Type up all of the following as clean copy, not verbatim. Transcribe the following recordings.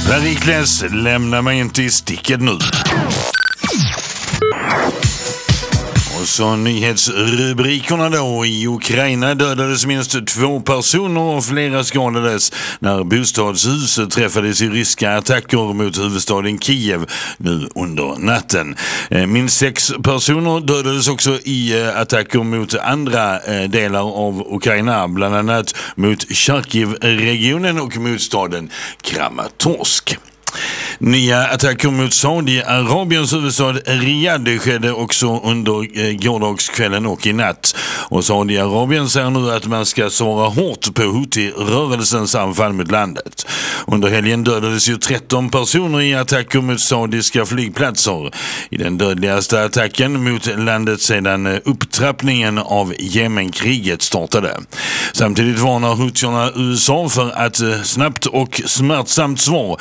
Perikles, lämna mig inte i sticket nu. Och så nyhetsrubrikerna då. I Ukraina dödades minst 2 personer och flera skadades när bostadshus träffades i ryska attacker mot huvudstaden Kiev nu under natten. Minst 6 personer dödades också i attacker mot andra delar av Ukraina, bland annat mot Charkiv-regionen och mot staden Kramatorsk. Nya attacker mot Saudi-Arabiens huvudstad Riyadh skedde också under gårdagskvällen och i natt. Och Saudi-Arabien säger nu att man ska svara hårt på Houthi-rörelsens anfall mot landet. Under helgen dödades ju 13 personer i attacker mot saudiska flygplatser. I den dödligaste attacken mot landet sedan upptrappningen av Jemenkriget startade. Samtidigt varnar Houthierna USA för att snabbt och smärtsamt svar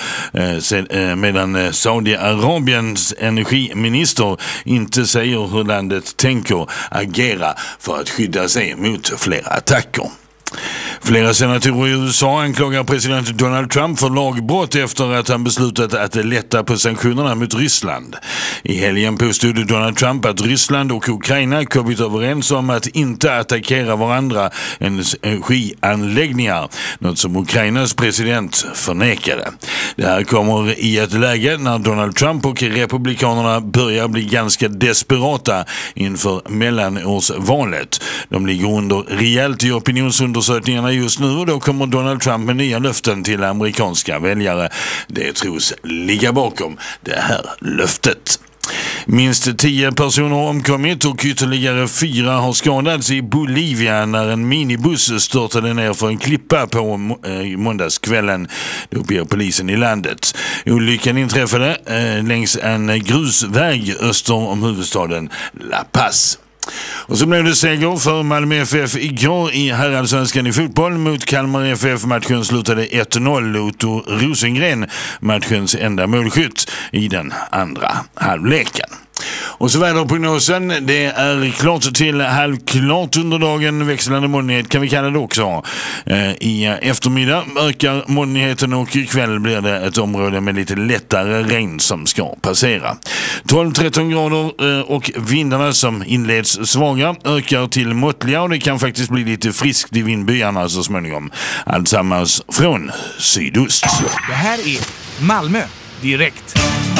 medan Saudi-Arabiens energiminister inte säger hur landet tänker agera för att skydda sig mot flera attacker. Flera senatorer i USA anklagar president Donald Trump för lagbrott efter att han beslutat att lätta på sanktionerna mot Ryssland. I helgen påstod Donald Trump att Ryssland och Ukraina kommit överens om att inte attackera varandra energianläggningar, något som Ukrainas president förnekade. Det här kommer i ett läge när Donald Trump och republikanerna börjar bli ganska desperata inför mellanårsvalet. De ligger under rejält i opinionsundersökningarna just nu och då kommer Donald Trump med nya löften till amerikanska väljare. Det tros ligga bakom det här löftet. Minst 10 personer har omkommit och ytterligare 4 har skadats i Bolivia när en minibuss störtade ner för en klippa på måndagskvällen. Det uppger polisen i landet. Olyckan inträffade längs en grusväg öster om huvudstaden La Paz. Och så blev det seger för Malmö FF igår i herrallsvenskan i fotboll mot Kalmar FF. Matchen slutade 1-0. Otto Rosengren, matchens enda målskytt i den andra halvleken. Och så väderprognosen, det är klart till halvklart under dagen, växlande molnighet kan vi kalla det också. I eftermiddag ökar molnigheten och ikväll blir det ett område med lite lättare regn som ska passera. 12-13 grader och vindarna som inleds svaga ökar till måttliga och det kan faktiskt bli lite friskt i vindbyarna så småningom. Alltsammans från sydost. Det här är Malmö direkt.